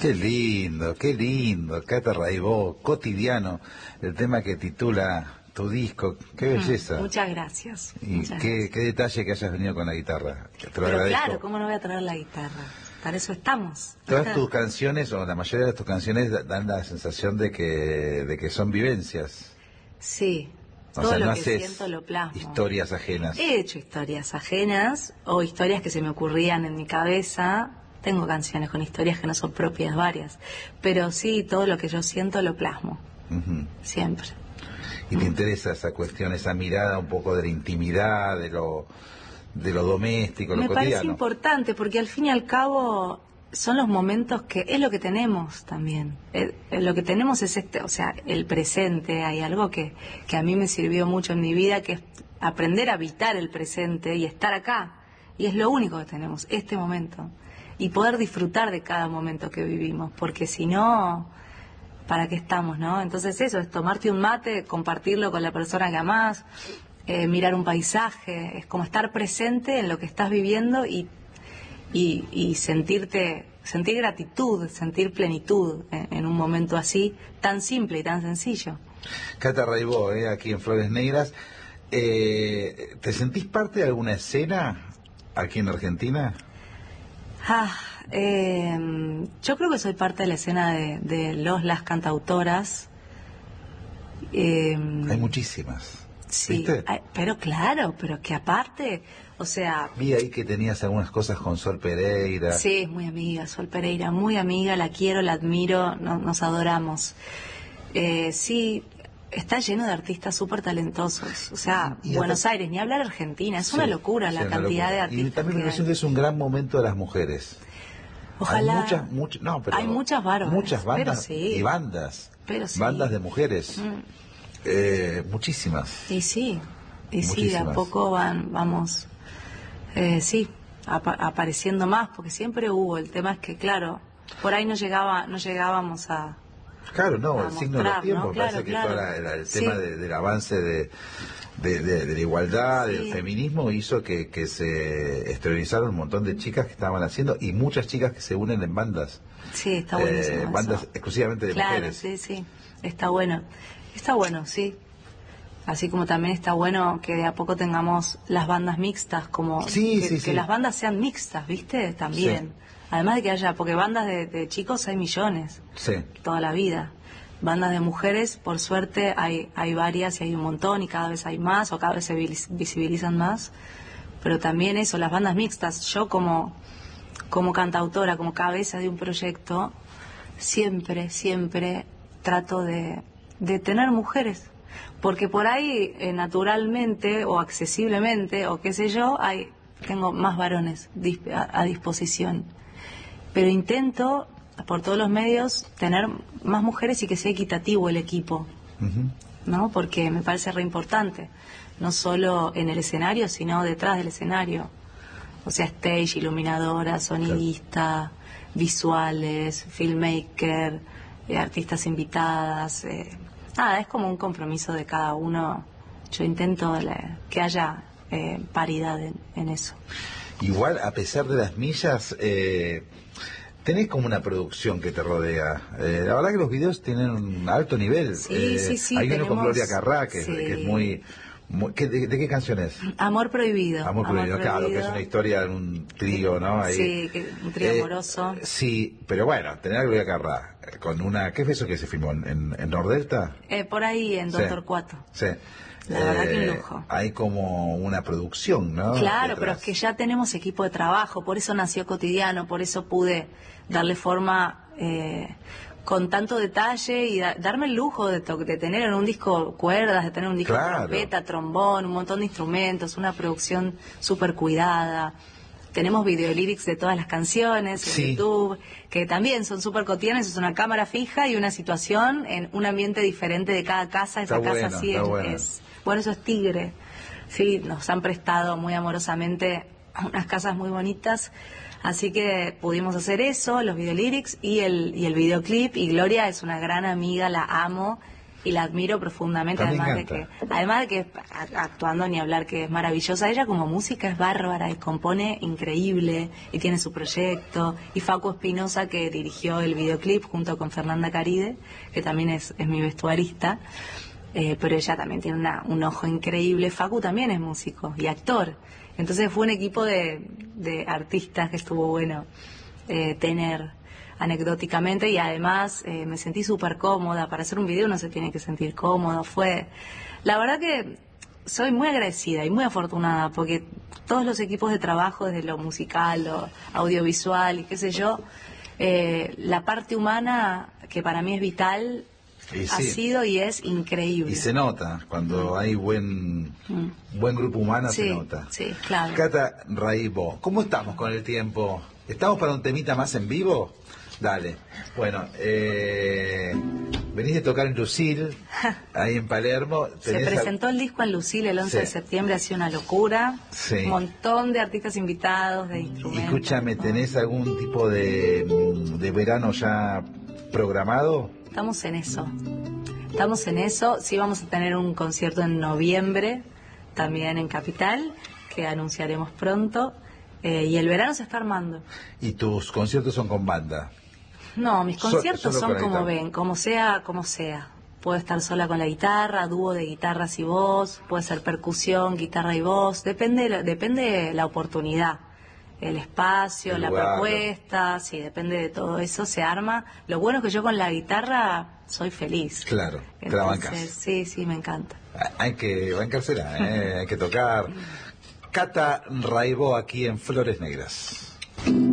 Qué lindo, Cata Raibó, Cotidiano, el tema que titula tu disco, qué belleza. Muchas gracias. Y qué detalle que hayas venido con la guitarra. Te lo Pero agradezco. claro, ¿cómo no voy a traer la guitarra? Para eso estamos. Todas tus canciones, o la mayoría de tus canciones, dan la sensación de que son vivencias. Sí. O Todo sea, lo no que haces siento lo plasmo. historias ajenas. He hecho historias ajenas o historias que se me ocurrían en mi cabeza. Tengo canciones con historias que no son propias, varias. Pero sí, todo lo que yo siento lo plasmo. Siempre. ¿Y te interesa esa cuestión, esa mirada un poco de la intimidad, de lo doméstico, lo Me cotidiano? parece importante porque al fin y al cabo son los momentos que es lo que tenemos también. Lo que tenemos es o sea, el presente. Hay algo que a mí me sirvió mucho en mi vida, que es aprender a habitar el presente y estar acá. Y es lo único que tenemos, este momento. Y poder disfrutar de cada momento que vivimos, porque si no, ¿para qué estamos, no? Entonces eso, es tomarte un mate, compartirlo con la persona que amás, mirar un paisaje, es como estar presente en lo que estás viviendo y sentir gratitud, sentir plenitud en un momento así, tan simple y tan sencillo. Cata Raibó, aquí en Flores Negras. ¿Te sentís parte de alguna escena aquí en Argentina? Yo creo que soy parte de la escena de las cantautoras. Hay muchísimas. Sí, ¿Viste? pero claro, pero que aparte, o sea... Vi ahí que tenías algunas cosas con Sol Pereira. Sí, es muy amiga, Sol Pereira, muy amiga, la quiero, la admiro, nos adoramos. Sí, está lleno de artistas súper talentosos. O sea, Buenos Aires, ni hablar Argentina, es una locura la cantidad de artistas. Y también me que parece que es un gran momento de las mujeres. Ojalá. Hay muchas varones. Muchas bandas, pero sí. y bandas. Pero sí. Bandas de mujeres. Muchísimas. Y sí, de a poco vamos, sí, apareciendo más, porque siempre hubo. El tema es que, claro, por ahí no llegábamos a... Claro, no, el signo de los tiempos, ¿no? Claro, parece que claro. todo el tema del avance de la igualdad, del feminismo, hizo que se exteriorizaron un montón de chicas que estaban haciendo, y muchas chicas que se unen en bandas. Sí, está buenísimo bandas eso. exclusivamente de mujeres. Sí, está bueno. Está bueno, sí. Así como también está bueno que de a poco tengamos las bandas mixtas, como que las bandas sean mixtas, ¿viste? También. Sí. Además de que haya, porque bandas de chicos hay millones, toda la vida. Bandas de mujeres, por suerte, hay varias y hay un montón, y cada vez hay más, o cada vez se visibilizan más. Pero también eso, las bandas mixtas. Yo como cantautora, como cabeza de un proyecto, siempre trato de tener mujeres. Porque por ahí, naturalmente, o accesiblemente, o qué sé yo, tengo más varones a disposición. Pero intento, por todos los medios, tener más mujeres y que sea equitativo el equipo, ¿no? Porque me parece re importante, no solo en el escenario, sino detrás del escenario. O sea, stage, iluminadora, sonidista, visuales, filmmaker, artistas invitadas. Nada, es como un compromiso de cada uno. Yo intento que haya paridad en eso. Igual, a pesar de las millas, tenés como una producción que te rodea. La verdad que los videos tienen un alto nivel. Sí, hay uno con Gloria Carrá, que es muy... ¿De qué canción es? Amor Prohibido. Amor Prohibido, claro, que es una historia de un trío, ¿no? Ahí. Sí, un trío amoroso. Sí, pero bueno, tener a Gloria Carrá con una... ¿Qué fue eso que se filmó? ¿En Nordelta? Por ahí, en Doctor Cuato. Sí. La verdad que un lujo. Hay como una producción, ¿no? Claro, pero es que ya tenemos equipo de trabajo, por eso nació Cotidiano, por eso pude darle forma con tanto detalle y darme el lujo de tener en un disco cuerdas, de tener un disco trompeta, trombón, un montón de instrumentos, una producción súper cuidada. Tenemos videolírics de todas las canciones en YouTube, que también son súper cotidianas, es una cámara fija y una situación en un ambiente diferente de cada casa. Esa casa sí es... Bueno, eso es Tigre. Sí, nos han prestado muy amorosamente unas casas muy bonitas, así que pudimos hacer eso, los videolírics y el videoclip. Y Gloria es una gran amiga, la amo, y la admiro profundamente, además de que actuando ni hablar que es maravillosa. Ella como música es bárbara y compone increíble y tiene su proyecto. Y Facu Espinosa, que dirigió el videoclip junto con Fernanda Caride, que también es mi vestuarista, pero ella también tiene un ojo increíble. Facu también es músico y actor. Entonces fue un equipo de artistas que estuvo bueno tener anecdóticamente, y además me sentí súper cómoda. Para hacer un video uno se tiene que sentir cómodo. La verdad que soy muy agradecida y muy afortunada, porque todos los equipos de trabajo, desde lo musical, lo audiovisual y qué sé yo, la parte humana, que para mí es vital, ha sido y es increíble. Y se nota, cuando hay buen grupo humano, se nota. Sí, claro. Cata Raibó, ¿cómo estamos con el tiempo? ¿Estamos para un temita más en vivo? Dale. Bueno, venís de tocar en Lucille, ahí en Palermo. Se presentó el disco en Lucille el 11 de septiembre, ha sido una locura. Sí. Un montón de artistas invitados, de instrumentos. Escúchame, ¿tenés algún tipo de verano ya programado? Estamos en eso. Sí, vamos a tener un concierto en noviembre, también en Capital, que anunciaremos pronto. Y el verano se está armando. ¿Y tus conciertos son con banda? No, mis conciertos son como ven, como sea. Puedo estar sola con la guitarra, dúo de guitarras y voz, puede ser percusión, guitarra y voz, depende de la oportunidad, el espacio, la propuesta, sí, depende de todo eso, se arma. Lo bueno es que yo con la guitarra soy feliz. Claro, te la bancas. Sí, me encanta. Hay que bancársela, hay que tocar. Cata Raibó aquí en Flores Negras.